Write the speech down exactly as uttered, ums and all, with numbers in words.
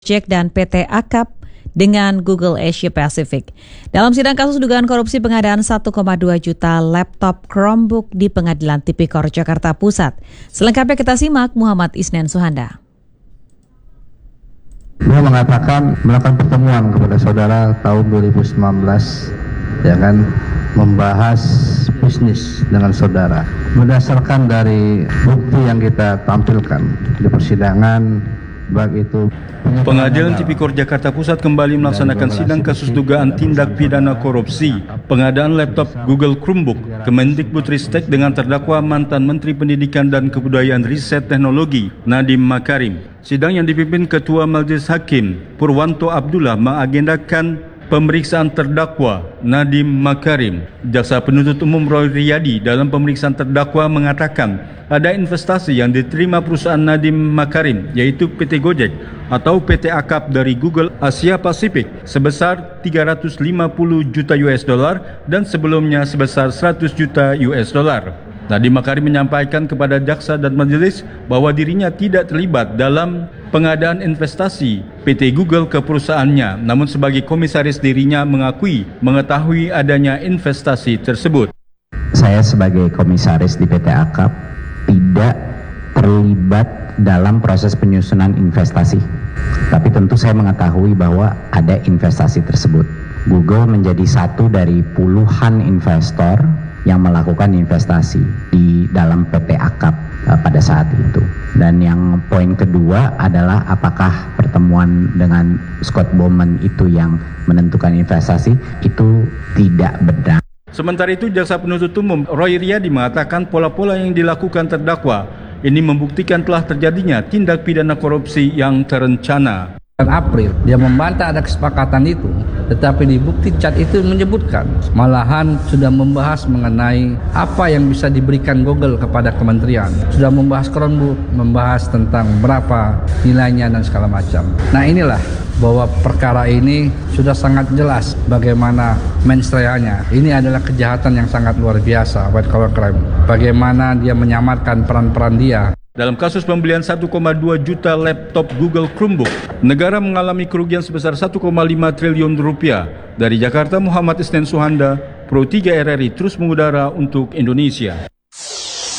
Jack dan P T Akap dengan Google Asia Pacific. Dalam sidang kasus dugaan korupsi pengadaan satu koma dua juta laptop Chromebook di Pengadilan Tipikor Jakarta Pusat. Selengkapnya kita simak Muhammad Isnen Suhanda. Dia mengatakan melakukan pertemuan kepada saudara tahun dua ribu sembilan belas, ya kan, membahas bisnis dengan saudara. Berdasarkan dari bukti yang kita tampilkan di persidangan, baik itu Pengadilan Tipikor Jakarta Pusat kembali melaksanakan sidang kasus dugaan tindak pidana korupsi pengadaan laptop Google Chromebook Kemendikbudristek dengan terdakwa mantan Menteri Pendidikan dan Kebudayaan Riset Teknologi Nadiem Makarim. Sidang yang dipimpin Ketua Majelis Hakim Purwanto Abdullah mengagendakan pemeriksaan terdakwa Nadiem Makarim. Jaksa Penuntut Umum Roy Riyadi dalam pemeriksaan terdakwa mengatakan ada investasi yang diterima perusahaan Nadiem Makarim yaitu P T Gojek atau P T Akap dari Google Asia Pacific sebesar tiga ratus lima puluh juta U S dollar dan sebelumnya sebesar seratus juta U S dollar. Nadiem Makarim menyampaikan kepada jaksa dan majelis bahwa dirinya tidak terlibat dalam pengadaan investasi P T Google ke perusahaannya, namun sebagai komisaris dirinya mengakui mengetahui adanya investasi tersebut. Saya sebagai komisaris di P T Akap tidak terlibat dalam proses penyusunan investasi, tapi tentu saya mengetahui bahwa ada investasi tersebut. Google menjadi satu dari puluhan investor yang melakukan investasi di dalam P T Akap uh, pada saat itu. Dan yang poin kedua adalah apakah pertemuan dengan Scott Bowman itu yang menentukan investasi, itu tidak benar. Sementara itu, Jaksa Penuntut Umum Roy Riyadi mengatakan pola-pola yang dilakukan terdakwa ini membuktikan telah terjadinya tindak pidana korupsi yang terencana. April dia membantah ada kesepakatan itu, tetapi di bukti chat itu menyebutkan malahan sudah membahas mengenai apa yang bisa diberikan Google kepada kementerian, sudah membahas Chromebook, membahas tentang berapa nilainya dan segala macam. Nah, inilah bahwa perkara ini sudah sangat jelas bagaimana mensreanya. Ini adalah kejahatan yang sangat luar biasa, white collar crime. Bagaimana dia menyamarkan peran-peran dia. Dalam kasus pembelian satu koma dua juta laptop Google Chromebook, negara mengalami kerugian sebesar satu koma lima triliun rupiah. Dari Jakarta, Muhammad Isnen Suhanda, Pro tiga R R I terus mengudara untuk Indonesia.